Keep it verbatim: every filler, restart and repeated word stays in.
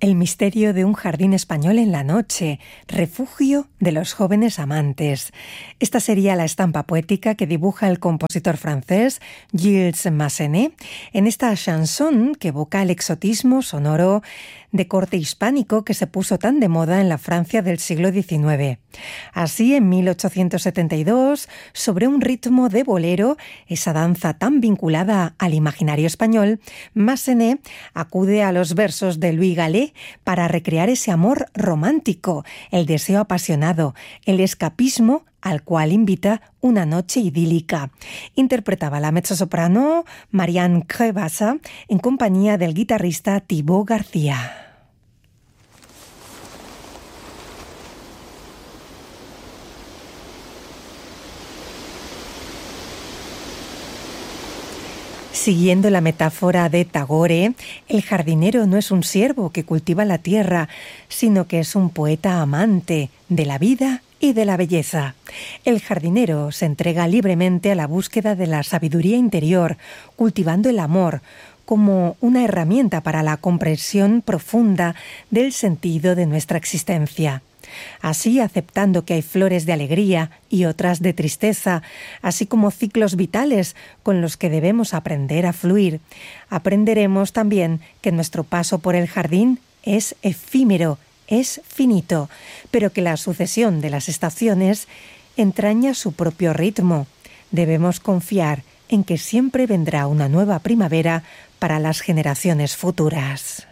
El misterio de un jardín español en la noche, refugio de los jóvenes amantes. Esta sería la estampa poética que dibuja el compositor francés Gilles Massenet en esta chanson que evoca el exotismo sonoro de corte hispánico que se puso tan de moda en la Francia del siglo diecinueve. Así, en mil ochocientos setenta y dos, sobre un ritmo de bolero, esa danza tan vinculada al imaginario español, Massenet acude a los versos de Louis Gallet para recrear ese amor romántico, el deseo apasionado, el escapismo al cual invita una noche idílica. Interpretaba la mezzosoprano Marianne Crevassa en compañía del guitarrista Thibaut García. Siguiendo la metáfora de Tagore, el jardinero no es un siervo que cultiva la tierra, sino que es un poeta amante de la vida y de la belleza. El jardinero se entrega libremente a la búsqueda de la sabiduría interior, cultivando el amor como una herramienta para la comprensión profunda del sentido de nuestra existencia. Así, aceptando que hay flores de alegría y otras de tristeza, así como ciclos vitales con los que debemos aprender a fluir, aprenderemos también que nuestro paso por el jardín es efímero, es finito, pero que la sucesión de las estaciones entraña su propio ritmo. Debemos confiar en que siempre vendrá una nueva primavera para las generaciones futuras.